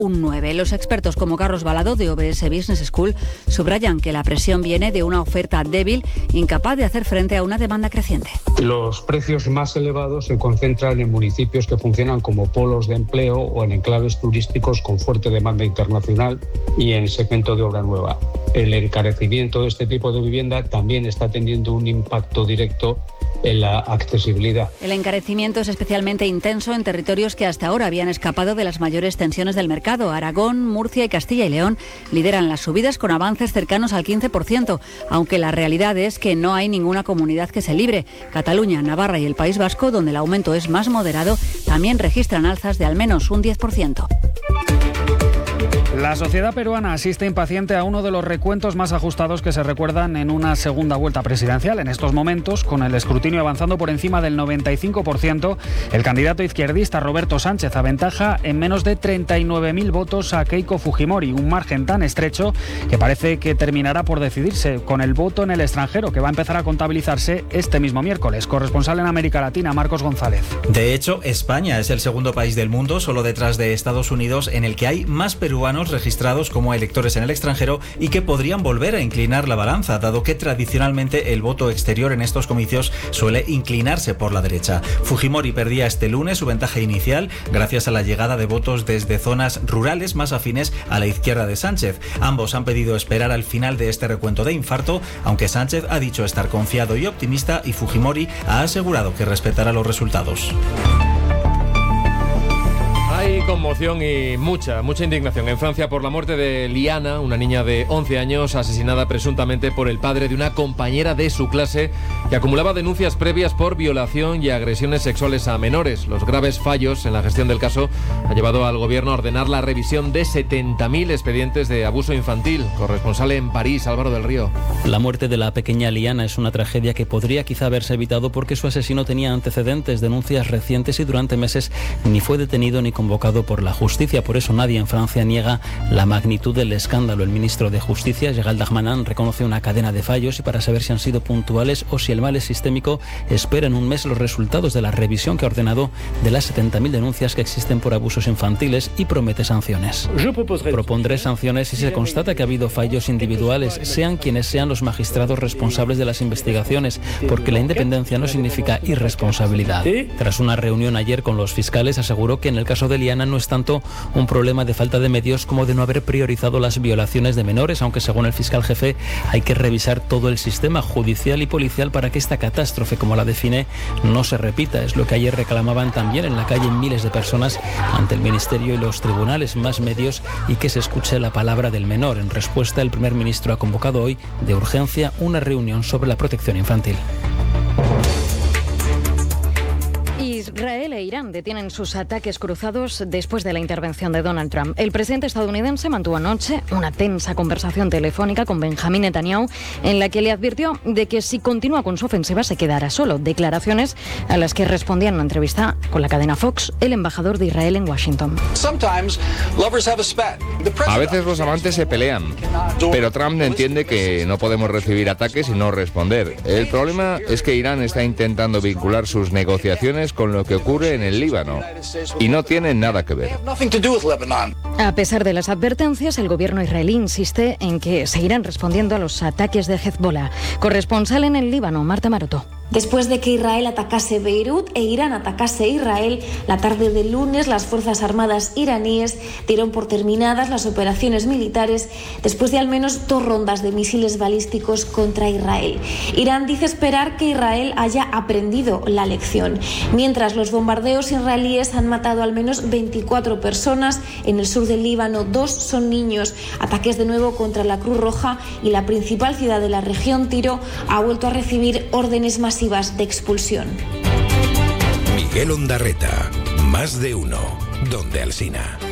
un 9. Los expertos como Carlos Balado de OBS Business School subrayan que la presión viene de una oferta débil, incapaz de hacer frente a una demanda creciente. Los precios más elevados se concentran en municipios que funcionan como polos de empleo o en enclaves turísticos con fuerte demanda internacional y en segmento de obra nueva. El encarecimiento de este tipo de vivienda también está teniendo un impacto directo en la accesibilidad. El encarecimiento es especialmente intenso en territorios que hasta ahora habían escapado de las mayores tensiones del mercado. Aragón, Murcia y Castilla y León lideran las subidas con avances cercanos al 15%, aunque la realidad es que no hay ninguna comunidad que se libre. Cataluña, Navarra y el País Vasco, donde el aumento es más moderado, también registran alzas de al menos un 10%. La sociedad peruana asiste impaciente a uno de los recuentos más ajustados que se recuerdan en una segunda vuelta presidencial. En estos momentos, con el escrutinio avanzando por encima del 95%, el candidato izquierdista Roberto Sánchez aventaja en menos de 39.000 votos a Keiko Fujimori, un margen tan estrecho que parece que terminará por decidirse con el voto en el extranjero, que va a empezar a contabilizarse este mismo miércoles. Corresponsal en América Latina, Marcos González. De hecho, España es el segundo país del mundo, solo detrás de Estados Unidos, en el que hay más peruanos registrados como electores en el extranjero y que podrían volver a inclinar la balanza, dado que tradicionalmente el voto exterior en estos comicios suele inclinarse por la derecha. Fujimori perdía este lunes su ventaja inicial gracias a la llegada de votos desde zonas rurales más afines a la izquierda de Sánchez. Ambos han pedido esperar al final de este recuento de infarto, aunque Sánchez ha dicho estar confiado y optimista y Fujimori ha asegurado que respetará los resultados. Hay conmoción y mucha indignación en Francia por la muerte de Liana, una niña de 11 años asesinada presuntamente por el padre de una compañera de su clase que acumulaba denuncias previas por violación y agresiones sexuales a menores. Los graves fallos en la gestión del caso han llevado al gobierno a ordenar la revisión de 70.000 expedientes de abuso infantil. Corresponsal en París, Álvaro del Río. La muerte de la pequeña Liana es una tragedia que podría quizá haberse evitado porque su asesino tenía antecedentes, denuncias recientes y durante meses ni fue detenido ni convocado por la justicia. Por eso nadie en Francia niega la magnitud del escándalo. El ministro de Justicia, Gérald Darmanin, reconoce una cadena de fallos y para saber si han sido puntuales o si el mal es sistémico, espera en un mes los resultados de la revisión que ha ordenado de las 70.000 denuncias que existen por abusos infantiles y promete sanciones. Propondré sanciones si se constata que ha habido fallos individuales, sean quienes sean los magistrados responsables de las investigaciones, porque la independencia no significa irresponsabilidad. Tras una reunión ayer con los fiscales, aseguró que en el caso de Liana no es tanto un problema de falta de medios como de no haber priorizado las violaciones de menores, aunque según el fiscal jefe hay que revisar todo el sistema judicial y policial para que esta catástrofe, como la define, no se repita. Es lo que ayer reclamaban también en la calle miles de personas ante el ministerio y los tribunales, más medios y que se escuche la palabra del menor. En respuesta, el primer ministro ha convocado hoy de urgencia una reunión sobre la protección infantil. Israel e Irán detienen sus ataques cruzados después de la intervención de Donald Trump. El presidente estadounidense mantuvo anoche una tensa conversación telefónica con Benjamín Netanyahu en la que le advirtió de que si continúa con su ofensiva se quedará solo. Declaraciones a las que respondía en una entrevista con la cadena Fox el embajador de Israel en Washington. A veces los amantes se pelean, pero Trump entiende que no podemos recibir ataques y no responder. El problema es que Irán está intentando vincular sus negociaciones con lo que ocurre en el Líbano y no tienen nada que ver. A pesar de las advertencias, el gobierno israelí insiste en que seguirán respondiendo a los ataques de Hezbollah. Corresponsal en el Líbano, Marta Maroto. Después de que Israel atacase Beirut e Irán atacase Israel, la tarde del lunes las Fuerzas Armadas iraníes dieron por terminadas las operaciones militares después de al menos 2 rondas de misiles balísticos contra Israel. Irán dice esperar que Israel haya aprendido la lección. Mientras los bombardeos israelíes han matado al menos 24 personas en el sur del Líbano, 2 son niños. Ataques de nuevo contra la Cruz Roja y la principal ciudad de la región, Tiro, ha vuelto a recibir órdenes masivas de expulsión. Miguel Ondarreta, más de uno, donde Alsina.